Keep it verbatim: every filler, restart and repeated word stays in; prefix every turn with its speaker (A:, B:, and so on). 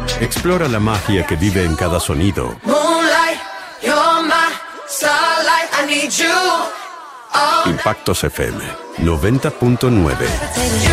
A: Explora la magia que vive en cada sonido.
B: Moonlight, you're my starlight, I need you.
A: Impactos F M noventa punto nueve.